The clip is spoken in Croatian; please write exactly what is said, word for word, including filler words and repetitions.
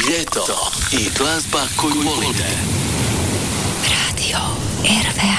ljeto i glazba koju volite. Radio R V A.